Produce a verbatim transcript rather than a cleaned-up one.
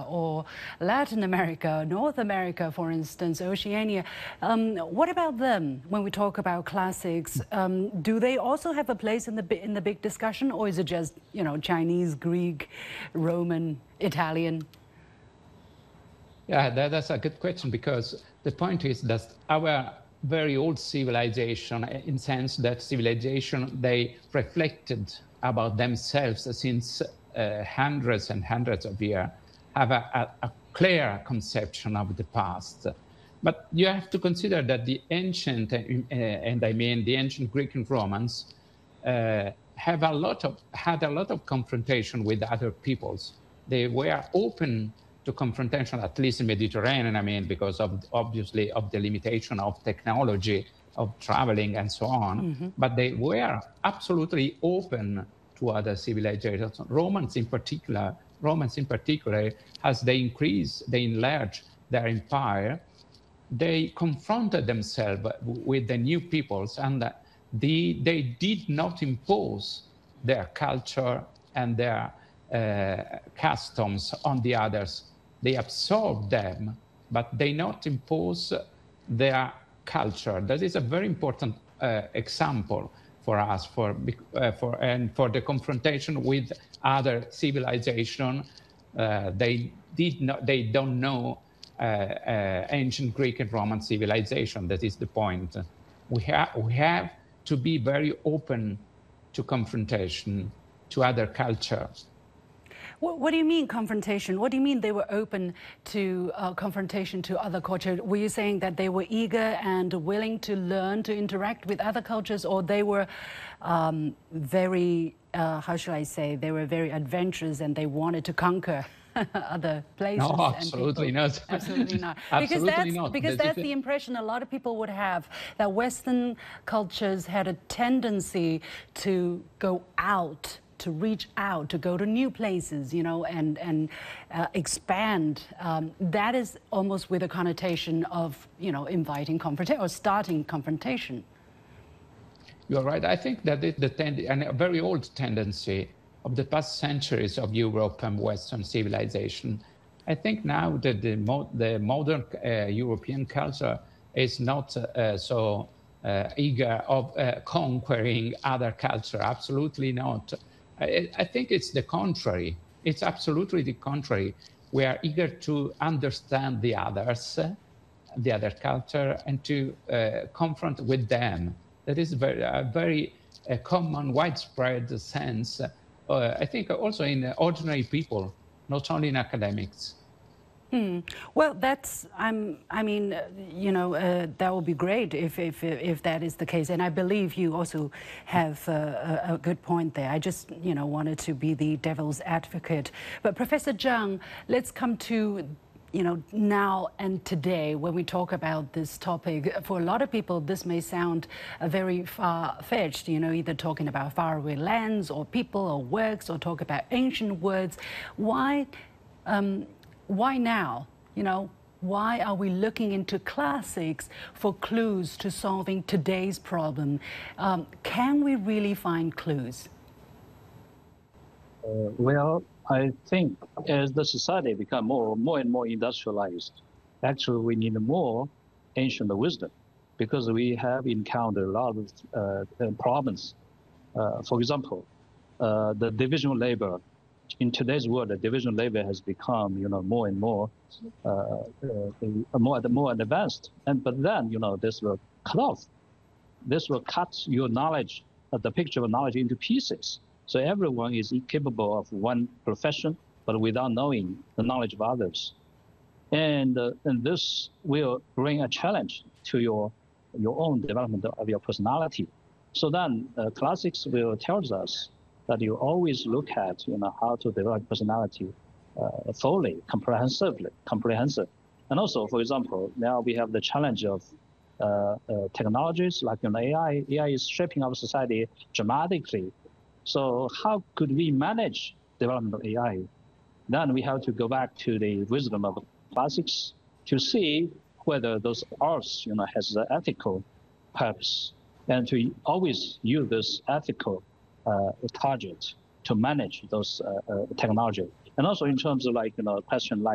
or Latin America, North America, for instance, Oceania. Um, what about them when we talk about classics? Um, do they also have a place in the in the big discussion, or is it just, you know, Chinese, Greek, Roman, Italian? Yeah, that, that's a good question, because the point is that our very old civilization, in sense that civilization, they reflected about themselves since uh, hundreds and hundreds of years, have a, a, a clear conception of the past. But you have to consider that the ancient, uh, and I mean the ancient Greek and Romans, uh, have a lot of, had a lot of confrontation with other peoples. They were open to confrontation, at least in the Mediterranean, I mean, because of obviously of the limitation of technology, of traveling and so on. Mm-hmm. But they were absolutely open to other civilizations. Romans in particular, Romans in particular, as they increase, they enlarge their empire, they confronted themselves with the new peoples, and the, they did not impose their culture and their uh, customs on the others. They absorb them, but they not impose their culture. That is a very important uh, example for us, for, uh, for and for the confrontation with other civilization. Uh, they did not. They don't know uh, uh, ancient Greek and Roman civilization. That is the point. We have we have to be very open to confrontation, to other cultures. What, what do you mean confrontation? What do you mean they were open to uh, confrontation to other cultures? Were you saying that they were eager and willing to learn to interact with other cultures, or they were um, very, uh, how should I say, they were very adventurous and they wanted to conquer other places? No, absolutely not. Absolutely not. Absolutely because that's, not. Because that's the impression a lot of people would have, that Western cultures had a tendency to go out, to reach out, to go to new places, you know, and, and uh, expand. Um, that is almost with a connotation of, you know, inviting confrontation or starting confrontation. You're right. I think that it's the tend and a very old tendency of the past centuries of Europe and Western civilization. I think now that the, mo the modern uh, European culture is not uh, so uh, eager of uh, conquering other culture. Absolutely not. I, I think it's the contrary. It's absolutely the contrary. We are eager to understand the others, the other culture, and to uh, confront with them. That is very, a very uh, common, widespread sense. Uh, I think also in ordinary people, not only in academics. Hmm. Well, that's, I'm, I mean, uh, you know, uh, that would be great if, if, if that is the case. And I believe you also have uh, a, a good point there. I just, you know, wanted to be the devil's advocate. But Professor Zhang, let's come to, you know, now and today when we talk about this topic. For a lot of people, this may sound uh, very far-fetched, you know, either talking about faraway lands or people or works, or talk about ancient words. Why? Um, Why now? You know, why are we looking into classics for clues to solving today's problem? Um, can we really find clues? Uh, well, I think as the society become more, more and more industrialized, actually we need more ancient wisdom, because we have encountered a lot of uh, problems. Uh, for example, uh, the division of labor. In today's world, the division of labor has become, you know, more and more, uh, uh, more more advanced. And but then, you know, this will cut off. This will cut your knowledge, uh, the picture of knowledge, into pieces. So everyone is capable of one profession, but without knowing the knowledge of others. And uh, and this will bring a challenge to your your own development of your personality. So then, uh, classics will tell us that you always look at, you know, how to develop personality uh, fully, comprehensively, comprehensive. And also, for example, now we have the challenge of uh, uh, technologies like, you know, A I. A I is shaping our society dramatically. So how could we manage development of A I? Then we have to go back to the wisdom of classics to see whether those arts, you know, has an ethical purpose, and to always use this ethical Uh, target to manage those uh, uh, technology. And also in terms of, like, you know, question like